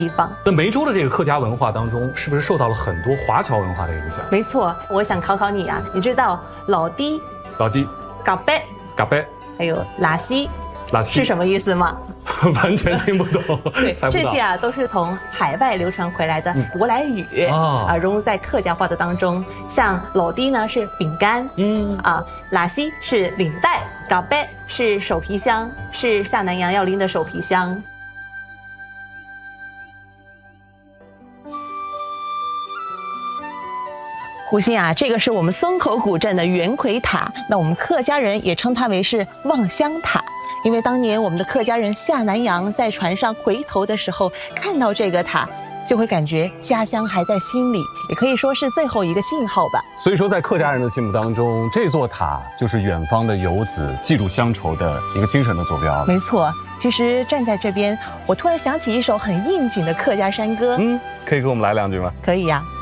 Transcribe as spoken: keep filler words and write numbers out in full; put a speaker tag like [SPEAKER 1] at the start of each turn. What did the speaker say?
[SPEAKER 1] 地方。
[SPEAKER 2] 那梅州的这个客家文化当中，是不是受到了很多华侨文化的影响？
[SPEAKER 1] 没错，我想考考你啊，你知道老弟、
[SPEAKER 2] 老弟、
[SPEAKER 1] 嘎贝、
[SPEAKER 2] 嘎贝，
[SPEAKER 1] 还有拉西，
[SPEAKER 2] 拉西
[SPEAKER 1] 是什么意思吗？
[SPEAKER 2] 完全听不懂，
[SPEAKER 1] 对，
[SPEAKER 2] 猜不到。
[SPEAKER 1] 这些啊都是从海外流传回来的舶来语、
[SPEAKER 2] 嗯哦、
[SPEAKER 1] 啊，融入在客家话的当中。像老弟呢是饼干，
[SPEAKER 2] 嗯
[SPEAKER 1] 啊，拉西是领带，嘎贝是手皮箱，是下南洋要拎的手皮箱。胡鑫啊，这个是我们松口古镇的圆魁塔，那我们客家人也称它为是望乡塔。因为当年我们的客家人下南洋，在船上回头的时候，看到这个塔，就会感觉家乡还在心里，也可以说是最后一个信号吧。
[SPEAKER 2] 所以说，在客家人的心目当中，这座塔就是远方的游子记住乡愁的一个精神的坐标。
[SPEAKER 1] 没错，其实站在这边，我突然想起一首很应景的客家山歌。
[SPEAKER 2] 嗯，可以给我们来两句吗？
[SPEAKER 1] 可以呀、啊。